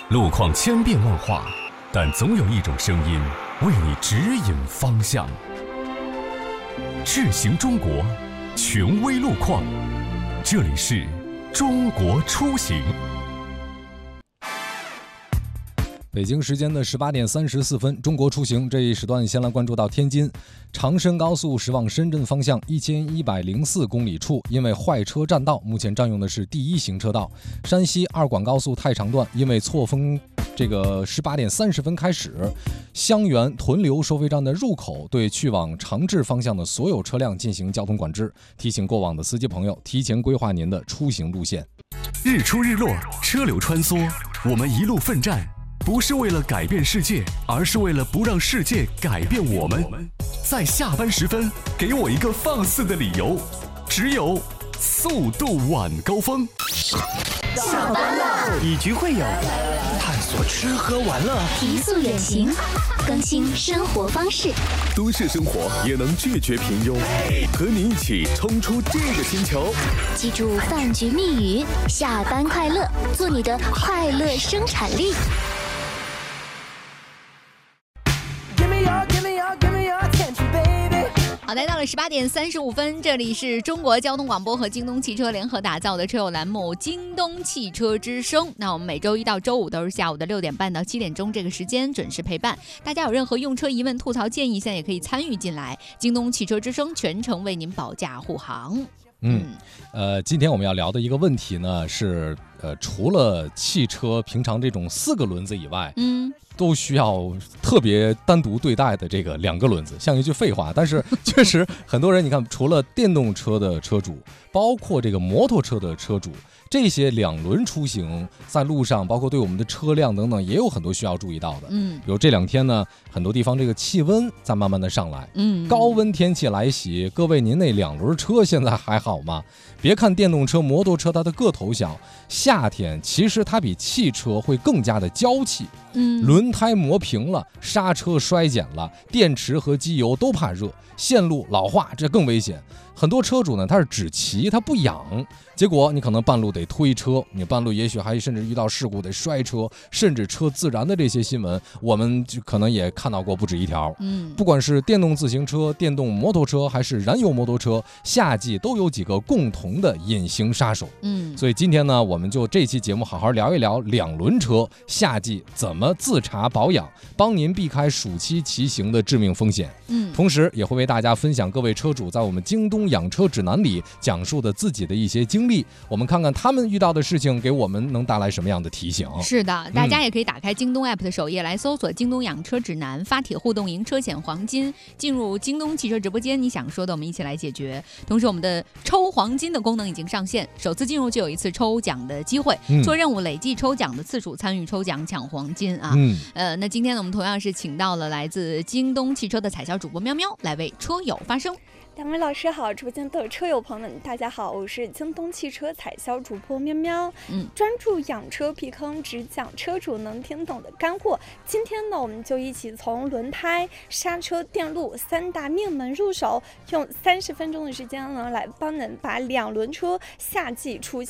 路况千变万化，但总有一种声音为你指引方向。智行中国，权威路况，这里是中国出行。 北京时间的18点34分，中国出行这一时段先来关注到天津长深高速驶往深圳方向1104公里处，因为坏车占道，目前占用的是第一行车道。山西二广高速太常段因为错峰18点30分开始，襄源屯留收费站的入口对去往长治方向的所有车辆进行交通管制，提醒过往的司机朋友提前规划您的出行路线。 日出日落，车流穿梭，我们一路奋战，不是为了改变世界，而是为了不让世界改变我们。在下班时分，给我一个放肆的理由，只有速度晚高峰。 下班了， 以局会友，探索吃喝玩乐， 提速远行，更新生活方式。 都市生活也能拒绝平庸，和你一起冲出这个星球。 记住饭局密语：下班快乐，做你的快乐生产力。 好，来到了18点35分，这里是中国交通广播和京东汽车联合打造的车友栏目《京东汽车之声》。那我们每周一到周五都是下午的6点半到7点钟这个时间准时陪伴大家。有任何用车疑问、吐槽建议，现在也可以参与进来。京东汽车之声全程为您保驾护航。 今天我们要聊的一个问题呢是，除了汽车平常这种4个轮子以外，都需要特别单独对待的这个2个轮子，像一句废话，但是确实很多人，你看，除了电动车的车主，包括这个摩托车的车主，这些2轮出行在路上，包括对我们的车辆等等，也有很多需要注意到的。比如这2天呢，很多地方这个气温在慢慢的上来，高温天气来袭，各位您那2轮车现在还好吗？别看电动车、摩托车它的个头小，夏天其实它比汽车会更加的娇气。轮胎磨平了，刹车衰减了，电池和机油都怕热，线路老化，这更危险。很多车主呢，他是只骑他不养，结果你可能半路得推车，你半路也许还甚至遇到事故得摔车，甚至车自燃的这些新闻，我们就可能也看到过不止一条。不管是电动自行车、电动摩托车还是燃油摩托车，夏季都有几个共同的隐形杀手。所以今天呢，我们就这期节目好好聊一聊2轮车夏季怎么自查保养，帮您避开暑期骑行的致命风险。同时也会为大家分享各位车主在我们京东养车指南里讲述的自己的一些经历，我们看看他们遇到的事情给我们能带来什么样的提醒。 是的，大家也可以打开京东 app 的首页来搜索京东养车指南，发帖互动赢车险黄金，进入京东汽车直播间，你想说的我们一起来解决。同时我们的抽黄金的功能已经上线，首次进入就有1次抽奖的机会，做任务累计抽奖的次数参与抽奖抢黄金啊。那今天呢，我们同样是请到了来自京东汽车的彩销主播喵喵来为车友发声。 两位老师好，直播间的车友朋友们大家好，我是京东汽车彩销主播喵喵，专注养车避坑，只讲车主能听懂的干货。今天呢，我们就一起从轮胎、刹车、电路3大命门入手，用30分钟的时间呢，来帮您把2轮车夏季出